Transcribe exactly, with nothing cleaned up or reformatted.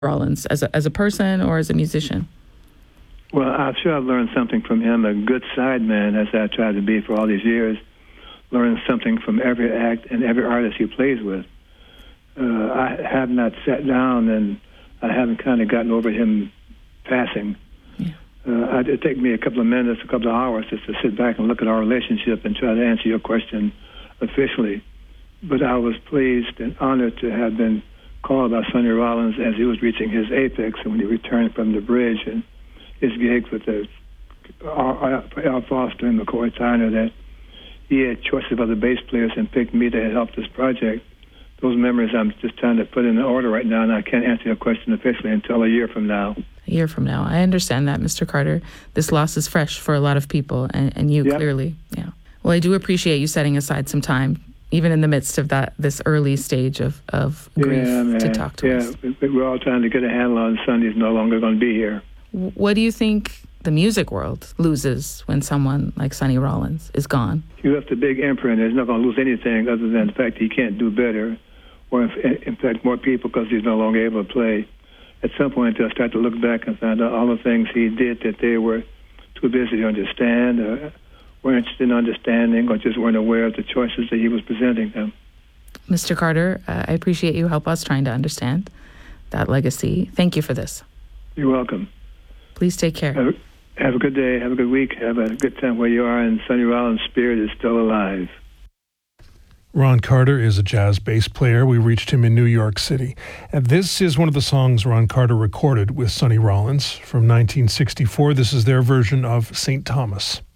Rollins as a, as a person or as a musician? Well, I'm sure I've learned something from him, a good sideman, as I tried to be for all these years, learning something from every act and every artist he plays with. Uh, I have not sat down and I haven't kind of gotten over him passing. Yeah. Uh, it'd take me a couple of minutes, a couple of hours just to sit back and look at our relationship and try to answer your question officially. But I was pleased and honored to have been called by Sonny Rollins as he was reaching his apex and when he returned from the bridge and his gigs with the Al Foster and McCoy Tyner, that he had choices of other bass players and picked me to help this project. Those memories I'm just trying to put in order right now, and I can't answer your question officially until a year from now. A year from now. I understand that, Mister Carter. This loss is fresh for a lot of people, and, and you yep. clearly. Yeah. Well, I do appreciate you setting aside some time, even in the midst of that this early stage of, of grief, yeah, man. to talk to yeah. us. Yeah, we're all trying to get a handle on Sonny's no longer going to be here. What do you think the music world loses when someone like Sonny Rollins is gone? You left a big imprint. There's not going to lose anything other than the fact that he can't do better, or in, in fact more people because he's no longer able to play. At some point, they'll start to look back and find out all the things he did that they were too busy to understand, or weren't interested in understanding, or just weren't aware of the choices that he was presenting them. Mister Carter, uh, I appreciate you help us trying to understand that legacy. Thank you for this. You're welcome. Please take care. Have a, have a good day. Have a good week. Have a good time where you are, and Sonny Rollins' spirit is still alive. Ron Carter is a jazz bass player. We reached him in New York City. And this is one of the songs Ron Carter recorded with Sonny Rollins from nineteen sixty-four. This is their version of Saint Thomas.